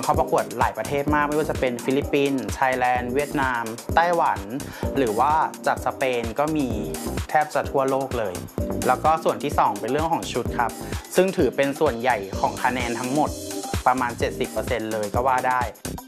เข้าประกวดหลายประเทศมากไม่ว่าจะเป็นฟิลิปปินส์ไทยแลนด์เวียดนามไต้หวันหรือว่าจากสเปนก็มีแทบจะทั่วโลกเลยแล้วก็ส่วนที่2เป็นเรื่องของชุดครับซึ่งถือเป็นส่วนใหญ่ของคะแนนทั้งหมดประมาณ 70% เลยก็ว่าได้